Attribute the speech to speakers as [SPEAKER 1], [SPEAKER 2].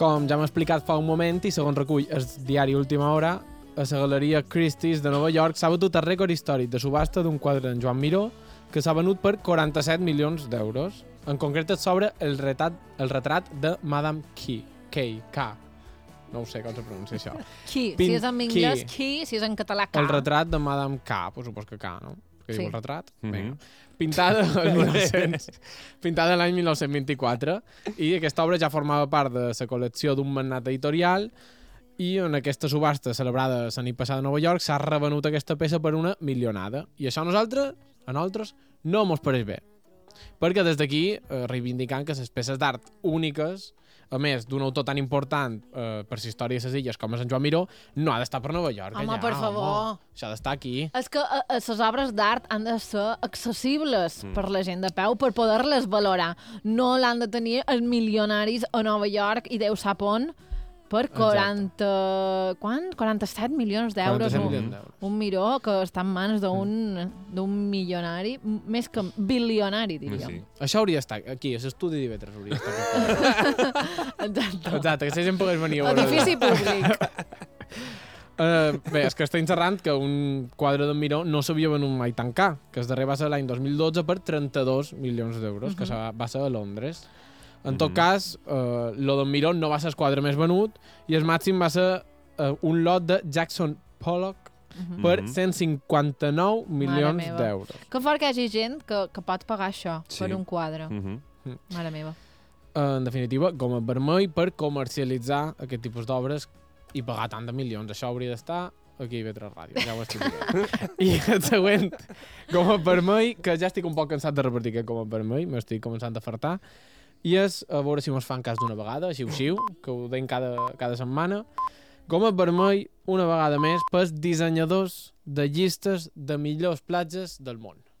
[SPEAKER 1] Com ja hem explicat fa un moment i segons recull el diari Última Hora, a la Galeria Christie's de Nova York s'ha batut el rècord històric de subhasta d'un quadre d'en Joan Miró que s'ha venut per 47 milions d'euros. En concret és sobre el retrat de Madame K. No ho sé com se pronuncia això.
[SPEAKER 2] Si és en anglès, Ki, si és en català, K.
[SPEAKER 1] El retrat de Madame K, pues supos que K, no? Que diu el retrat?
[SPEAKER 3] Mhm.
[SPEAKER 1] Pintada l'any 1924 i aquesta obra ja formava part de la col·lecció d'un magnat editorial i en aquesta subhasta celebrada la nit passada a Nova York s'ha revenut aquesta peça per una milionada. I això a nosaltres no mos pareix bé. Perquè des d'aquí reivindicant que les peces d'art úniques, a més d'un autor tan important per la història de les illes com és en Joan Miró, no ha d'estar per Nova York.
[SPEAKER 2] Home, per favor.
[SPEAKER 1] Això ha d'estar aquí.
[SPEAKER 2] És que les obres d'art han de ser accessibles per la gent de peu per poder-les valorar. No l'han de tenir els milionaris a Nova York i Déu sap on per 47 milions d'euros.
[SPEAKER 1] 47 milions d'euros.
[SPEAKER 2] Un Miró que està en mans d'un milionari, més que bilionari, diríem.
[SPEAKER 3] Sí.
[SPEAKER 1] Això hauria d'estar aquí, a l'estudi d'IV3 hauria d'estar aquí. Exacte, que la gent pogués venir a veure.
[SPEAKER 2] Edifici públic.
[SPEAKER 1] Bé, és que està encerrant que un quadre d'en Miró no s'havia venut mai tan car, que el darrer va ser l'any 2012 per 32 milions d'euros, que va ser a Londres. En tot cas, lo d'en Miró no va ser el quadre més venut i el màxim va ser un lot de Jackson Pollock per 159 milions d'euros.
[SPEAKER 2] Que fort que hi hagi gent que pot pagar això per un quadre. Mare meva.
[SPEAKER 1] En definitiva, goma vermell per comercialitzar aquest tipus d'obres i pagar tant de milions. Això hauria d'estar aquí a IB3 Ràdio, ja ho estic dient. I el següent, goma vermell, que ja estic un poc cansat de repetir aquest goma vermell, m'estic començant a fartar, i és, a veure si mos fan cas d'una vegada, xiu-xiu, que ho deim cada setmana. Goma vermell, una vegada més, pels dissenyadors de llistes de millors platges del món.